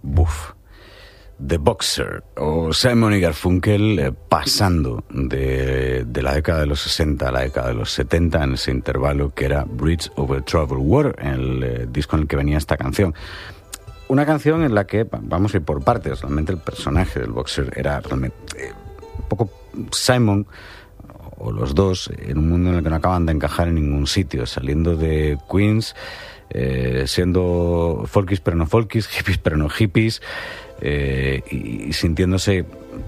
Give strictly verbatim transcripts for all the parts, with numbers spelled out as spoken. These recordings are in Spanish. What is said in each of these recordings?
Buf. The Boxer, o Simon y Garfunkel eh, pasando de, de la década de los sesenta a la década de los setenta en ese intervalo que era Bridge Over Troubled Water, el eh, disco en el que venía esta canción. Una canción en la que, vamos a ir por partes, realmente el personaje del Boxer era realmente eh, un poco Simon, o los dos, en un mundo en el que no acaban de encajar en ningún sitio, saliendo de Queens, eh, siendo folkis pero no folkis, hippies pero no hippies, eh, y, y sintiéndose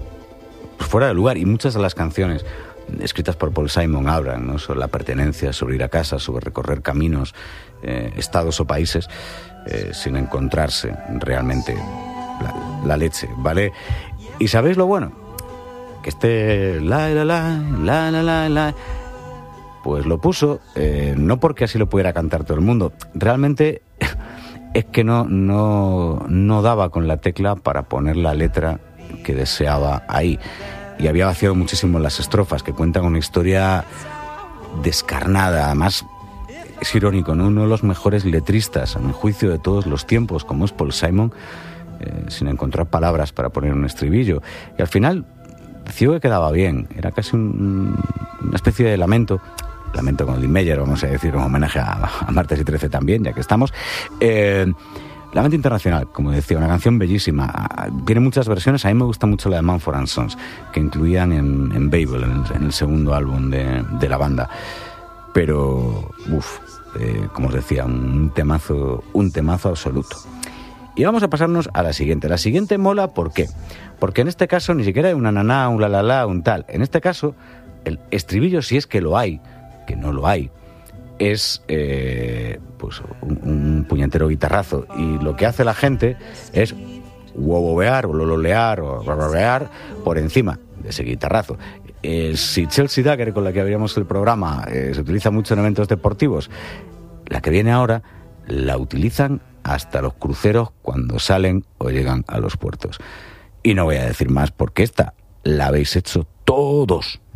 fuera de lugar. Y muchas de las canciones escritas por Paul Simon hablan, ¿no?, sobre la pertenencia, sobre ir a casa, sobre recorrer caminos, eh, estados o países, eh, sin encontrarse realmente la, la leche, ¿vale? ¿Y sabéis lo bueno? Que este la la la la la la la pues lo puso eh, no porque así lo pudiera cantar todo el mundo, realmente es que no no no daba con la tecla para poner la letra que deseaba ahí, y había vaciado muchísimo las estrofas que cuentan una historia descarnada. Además es irónico, ¿no? Uno de los mejores letristas a mi juicio de todos los tiempos, como es Paul Simon, eh, sin encontrar palabras para poner un estribillo, y al final decidió que quedaba bien. Era casi un, una especie de lamento, lamento con Lee Meyer, vamos a decir, un homenaje a, a Martes y Trece también, ya que estamos. Eh, lamento internacional, como decía, una canción bellísima. Tiene muchas versiones. A mí me gusta mucho la de Mumford and Sons, que incluían en, en Babel, en el, en el segundo álbum de, de la banda. Pero, uff, eh, como os decía, un temazo, un temazo absoluto. Y vamos a pasarnos a la siguiente. La siguiente mola, ¿por qué? Porque en este caso ni siquiera hay una naná, un la la la, un tal. En este caso, el estribillo, si es que lo hay, que no lo hay, es eh, pues un, un puñetero guitarrazo. Y lo que hace la gente es wowobear o lololear o rarorear por encima de ese guitarrazo. Eh, si Chelsea Dagger, con la que abríamos el programa, eh, se utiliza mucho en eventos deportivos, la que viene ahora la utilizan hasta los cruceros cuando salen o llegan a los puertos. Y no voy a decir más porque esta la habéis hecho todos,